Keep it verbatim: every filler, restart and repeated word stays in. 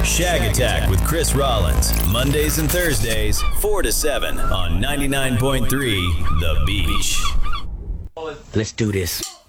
Shag Attack with Chris Rollins, Mondays and Thursdays, four to seven on ninety-nine point three The Beach. Let's do this.